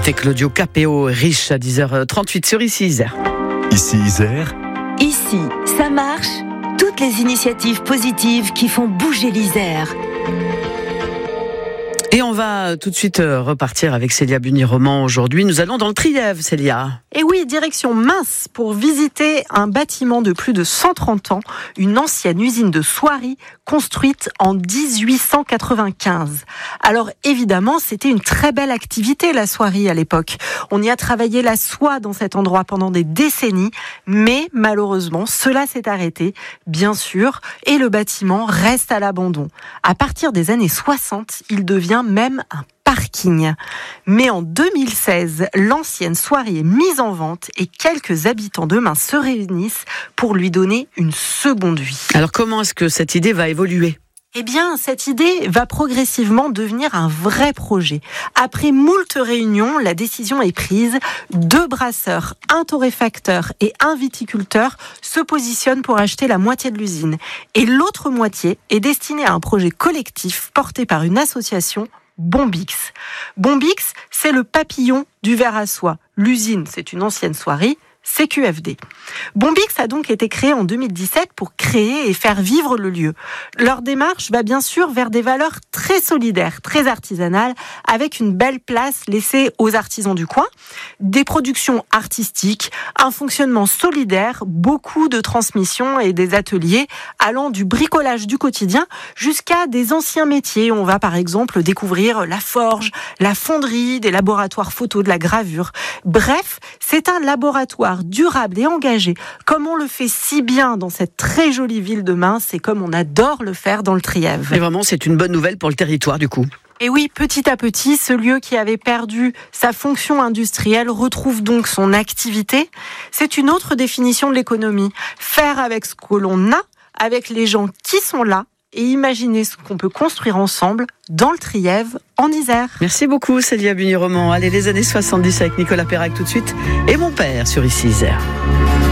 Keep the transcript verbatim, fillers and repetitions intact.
C'était Claudio Capéo, riche à dix heures trente-huit sur Ici Isère. Ici Isère. Ici, ça marche. Toutes les initiatives positives qui font bouger l'Isère. Et on va tout de suite repartir avec Célia Buni-Roman aujourd'hui. Nous allons dans le Trièves, Célia. Et oui, direction Mince pour visiter un bâtiment de plus de cent trente ans, une ancienne usine de soierie construite en dix-huit cent quatre-vingt-quinze. Alors évidemment, c'était une très belle activité, la soierie à l'époque. On y a travaillé la soie dans cet endroit pendant des décennies, mais malheureusement, cela s'est arrêté, bien sûr, et le bâtiment reste à l'abandon. À partir des années soixante, il devient même un parking. Mais en deux mille seize, l'ancienne soierie est mise en vente et quelques habitants de Mince se réunissent pour lui donner une seconde vie. Alors comment est-ce que cette idée va évoluer ? Eh bien, cette idée va progressivement devenir un vrai projet. Après moult réunions, la décision est prise. Deux brasseurs, un torréfacteur et un viticulteur se positionnent pour acheter la moitié de l'usine. Et l'autre moitié est destinée à un projet collectif porté par une association, Bombix. Bombix, c'est le papillon du verre à soie. L'usine, c'est une ancienne soierie. C Q F D. Bombix a donc été créé en deux mille dix-sept pour créer et faire vivre le lieu. Leur démarche va bien sûr vers des valeurs très solidaires, très artisanales, avec une belle place laissée aux artisans du coin, des productions artistiques, un fonctionnement solidaire, beaucoup de transmissions et des ateliers allant du bricolage du quotidien jusqu'à des anciens métiers. On va par exemple découvrir la forge, la fonderie, des laboratoires photo, de la gravure. Bref, c'est un laboratoire durable et engagé, comme on le fait si bien dans cette très jolie ville de Mince et comme on adore le faire dans le Trièves. Et vraiment, c'est une bonne nouvelle pour le territoire du coup. Et oui, petit à petit, ce lieu qui avait perdu sa fonction industrielle retrouve donc son activité. C'est une autre définition de l'économie. Faire avec ce que l'on a, avec les gens qui sont là, et imaginer ce qu'on peut construire ensemble dans le Trièves, en Isère. Merci beaucoup Célia Buni-Roman. Allez, les années soixante-dix avec Nicolas Perrac tout de suite. Et mon père sur Ici Isère.